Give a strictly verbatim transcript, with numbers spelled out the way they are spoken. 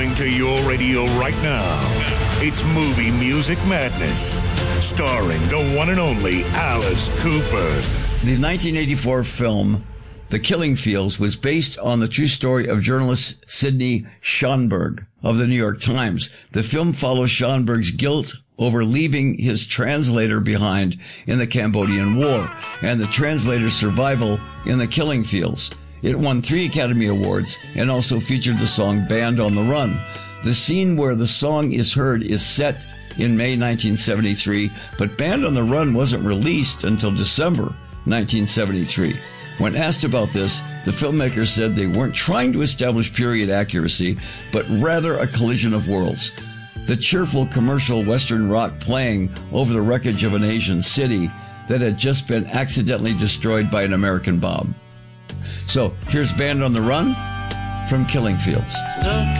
Coming to your radio right now, it's Movie Music Madness, starring the one and only Alice Cooper. The nineteen eighty-four film The Killing Fields was based on the true story of journalist Sidney Schonberg of the New York Times. The film follows Schonberg's guilt over leaving his translator behind in the Cambodian War and the translator's survival in the killing fields. It won three Academy Awards and also featured the song Band on the Run. The scene where the song is heard is set in May nineteen seventy-three, but Band on the Run wasn't released until December nineteen seventy-three. When asked about this, the filmmakers said they weren't trying to establish period accuracy, but rather a collision of worlds. The cheerful commercial Western rock playing over the wreckage of an Asian city that had just been accidentally destroyed by an American bomb. So here's Band on the Run from Killing Fields. Stuck